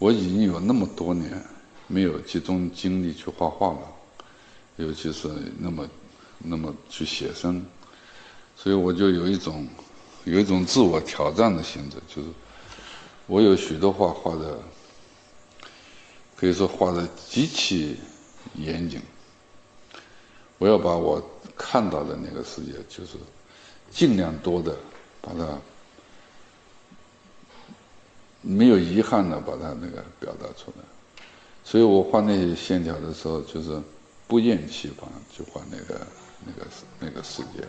我已经有那么多年没有集中精力去画画了，尤其是那么去写生，所以我就有一种自我挑战的性质，就是我有许多画的，可以说画的极其严谨。我要把我看到的那个世界，就是尽量多的把它没有遗憾的把它那个表达出来。所以我画那些线条的时候，就是不厌其烦去画那个世界。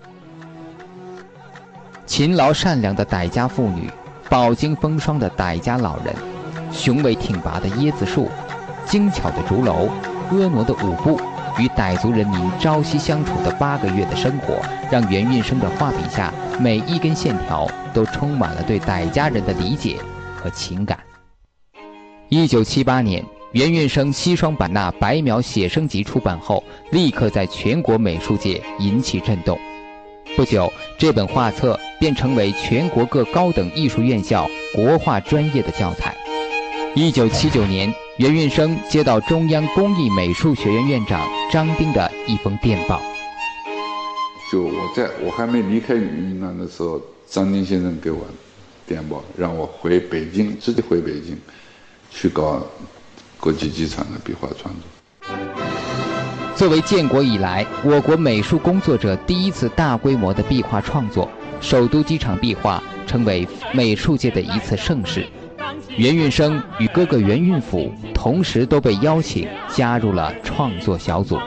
勤劳善良的傣家妇女，饱经风霜的傣家老人，雄伟挺拔的椰子树，精巧的竹楼，婀娜的舞步，与傣族人民朝夕相处的8个月的生活，让袁运生的画笔下每一根线条都充满了对傣家人的理解和情感。1978年，袁运生西双版纳白描写生集出版后，立刻在全国美术界引起震动。不久，这本画册便成为全国各高等艺术院校国画专业的教材。1979年，袁运生接到中央工艺美术学院院长张丁的一封电报。 就我还没离开云南的时候，张丁先生给我电报，让我回北京，直接回北京去搞国际机场的壁画创作。 作为建国以来我国美术工作者第一次大规模的壁画创作，首都机场壁画成为美术界的一次盛事。袁运生与哥哥袁运甫同时都被邀请加入了创作小组。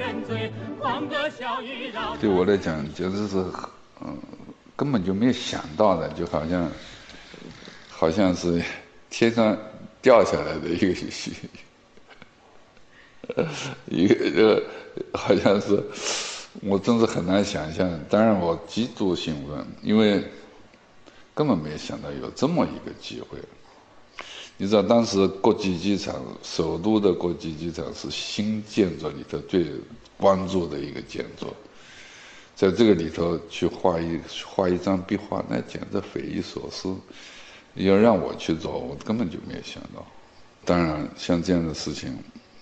对我来讲，简直是根本就没有想到的，就好像是天上掉下来的一个好像是，我真是很难想象。当然我极度兴奋，因为根本没有想到有这么一个机会。你知道当时国际机场，首都的国际机场是新建筑里头最关注的一个建筑，在这个里头去画一张壁画，那简直匪夷所思。要让我去做，我根本就没有想到。当然像这样的事情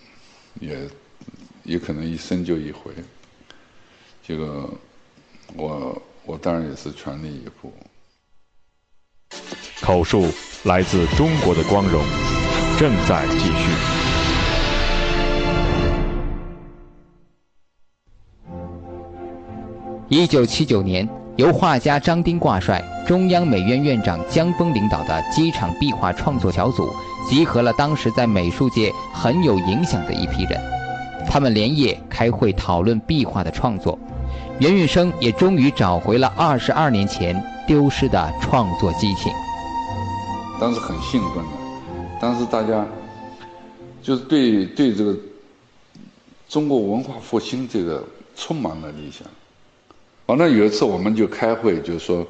也可能一生就一回，这个我当然也是全力以赴。 口述来自中国的光荣，正在继续。 1979年，由画家张丁挂帅，中央美院院长江峰领导的机场壁画创作小组，集合了当时在美术界很有影响的一批人。他们连夜开会讨论壁画的创作，袁运生也终于找回了22年前丢失的创作激情。 当时很兴奋的，当时大家就是对这个中国文化复兴这个充满了理想。反正有一次我们就开会，就说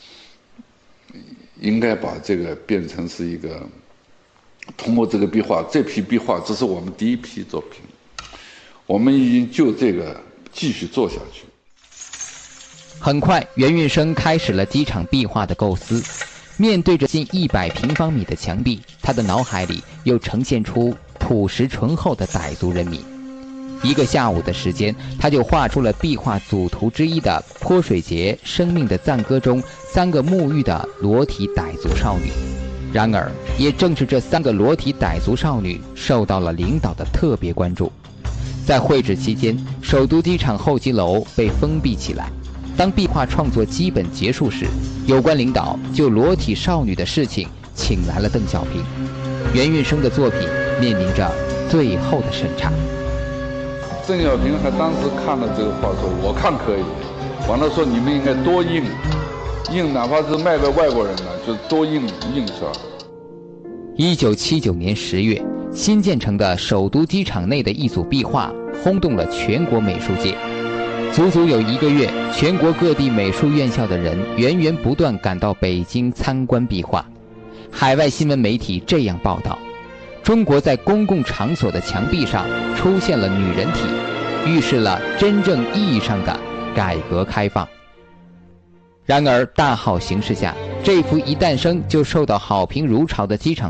应该把这个变成是一个，通过这个壁画，这批壁画这是我们第一批作品，我们已经就这个继续做下去。 很快，袁运生开始了机场壁画的构思。面对着近100平方米的墙壁，他的脑海里又呈现出朴实醇厚的傣族人民。1个下午的时间，他就画出了壁画组图之一的泼水节生命的赞歌中3个沐浴的裸体傣族少女。然而，也正是这3个裸体傣族少女受到了领导的特别关注。在会址期间，首都机场候机楼被封闭起来。当壁画创作基本结束时，有关领导就裸体少女的事情请来了邓小平。袁运生的作品面临着最后的审查。 邓小平还当时看了这个画说，我看可以，完了说你们应该多印，哪怕是卖给外国人了，就多印出来。 1979年10月，新建成的首都机场内的一组壁画轰动了全国美术界。足足有1个月，全国各地美术院校的人源源不断赶到北京参观壁画。海外新闻媒体这样报道：中国在公共场所的墙壁上出现了女人体，预示了真正意义上的改革开放。然而大好形势下，这幅一诞生就受到好评如潮的机场